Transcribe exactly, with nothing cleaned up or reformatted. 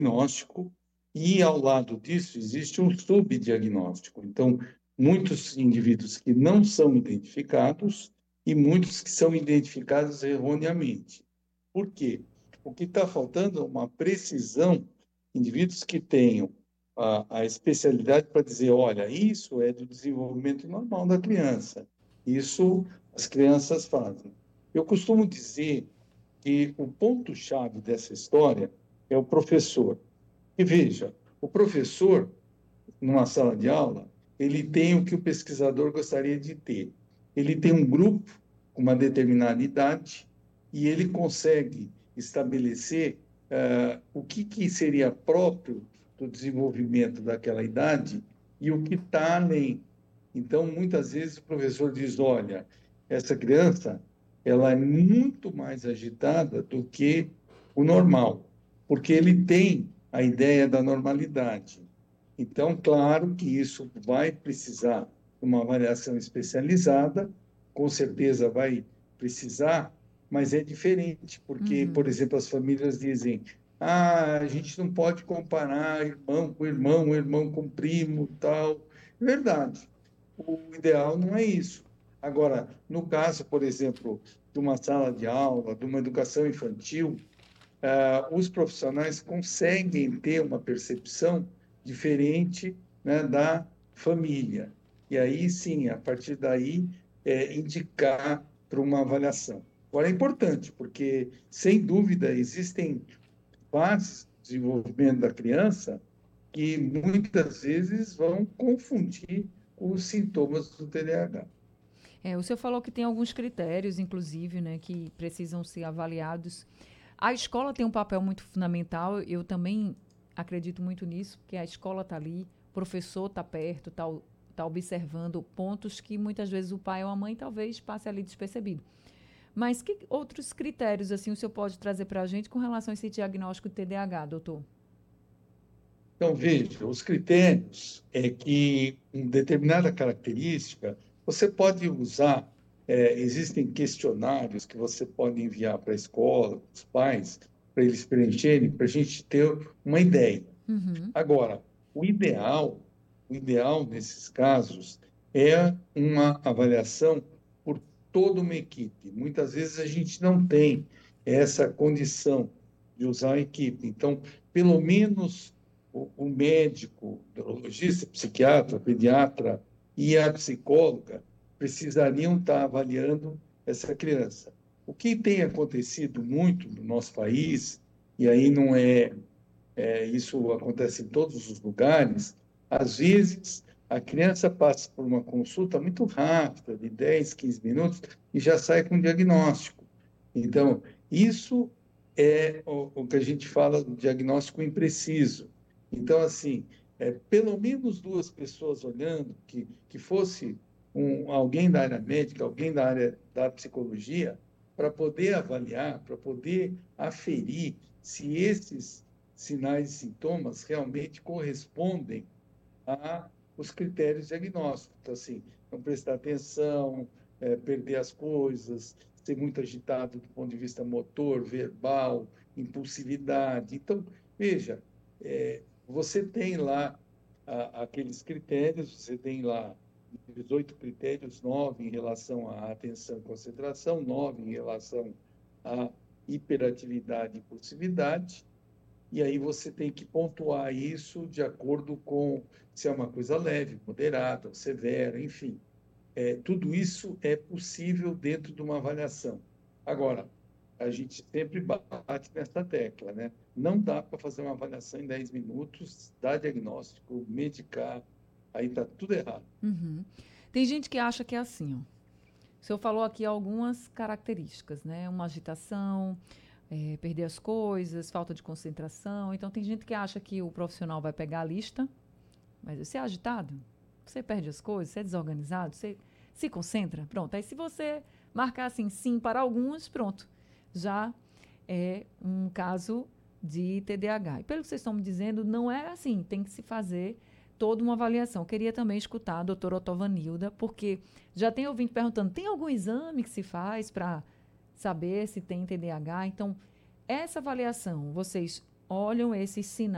diagnóstico e, ao lado disso, existe um subdiagnóstico. Então, muitos indivíduos que não são identificados e muitos que são identificados erroneamente. Por quê? O que está faltando é uma precisão, indivíduos que tenham a, a especialidade para dizer, olha, isso é do desenvolvimento normal da criança, isso as crianças fazem. Eu costumo dizer que o ponto-chave dessa história é o professor. E veja, o professor, numa sala de aula, ele tem o que o pesquisador gostaria de ter. Ele tem um grupo com uma determinada idade e ele consegue estabelecer uh, o que, que seria próprio do desenvolvimento daquela idade e o que está além. Então, muitas vezes o professor diz, olha, essa criança ela é muito mais agitada do que o normal, porque ele tem a ideia da normalidade. Então, claro que isso vai precisar de uma avaliação especializada, com certeza vai precisar, mas é diferente, porque, por Uhum. exemplo, as famílias dizem: ah, a gente não pode comparar irmão com irmão, irmão com primo, tal. É verdade. O ideal não é isso. Agora, no caso, por exemplo, de uma sala de aula, de uma educação infantil, ah, os profissionais conseguem ter uma percepção diferente, né, da família. E aí, sim, a partir daí, é, indicar para uma avaliação. Agora, é importante, porque, sem dúvida, existem fases de desenvolvimento da criança que muitas vezes vão confundir os sintomas do T D A H. É, o senhor falou que tem alguns critérios, inclusive, né, que precisam ser avaliados. A escola tem um papel muito fundamental, eu também acredito muito nisso, porque a escola está ali, o professor está perto, está tá observando pontos que muitas vezes o pai ou a mãe talvez passe ali despercebido. Mas que outros critérios assim o senhor pode trazer para a gente com relação a esse diagnóstico de T D A H, doutor? Então, veja, os critérios é que, em determinada característica, você pode usar, é, existem questionários que você pode enviar para a escola, para os pais, para eles preencherem, para a gente ter uma ideia. Uhum. Agora, o ideal, o ideal nesses casos é uma avaliação por toda uma equipe. Muitas vezes a gente não tem essa condição de usar a equipe. Então, pelo menos o, o médico, o neurologista, psiquiatra, pediatra e a psicóloga precisariam estar avaliando essa criança. O que tem acontecido muito no nosso país, e aí não é é, isso acontece em todos os lugares, às vezes a criança passa por uma consulta muito rápida, de dez, quinze minutos, e já sai com um diagnóstico. Então, isso é o, o que a gente fala do diagnóstico impreciso. Então, assim, é, pelo menos duas pessoas olhando, que, que fosse um, alguém da área médica, alguém da área da psicologia, para poder avaliar, para poder aferir se esses sinais e sintomas realmente correspondem a os critérios diagnósticos. Então, assim, não prestar atenção, é, perder as coisas, ser muito agitado do ponto de vista motor, verbal, impulsividade. Então, veja, é, você tem lá a, aqueles critérios, você tem lá dezoito critérios, nove em relação à atenção e concentração, nove em relação à hiperatividade e impulsividade, e aí você tem que pontuar isso de acordo com se é uma coisa leve, moderada, severa, enfim. É, tudo isso é possível dentro de uma avaliação. Agora, a gente sempre bate nessa tecla, né? Não dá para fazer uma avaliação em dez minutos, dar diagnóstico, medicar, aí está tudo errado. Uhum. Tem gente que acha que é assim, ó. O senhor falou aqui algumas características, né? Uma agitação, é, perder as coisas, falta de concentração. Então, tem gente que acha que o profissional vai pegar a lista, mas você é agitado, você perde as coisas, você é desorganizado, você se concentra. Pronto. Aí, se você marcar assim, sim para alguns, pronto. Já é um caso de T D A H. E pelo que vocês estão me dizendo, não é assim, tem que se fazer toda uma avaliação. Eu queria também escutar a doutora Otovanilda, porque já tem ouvinte perguntando, tem algum exame que se faz para saber se tem T D A H? Então, essa avaliação, vocês olham esses sinais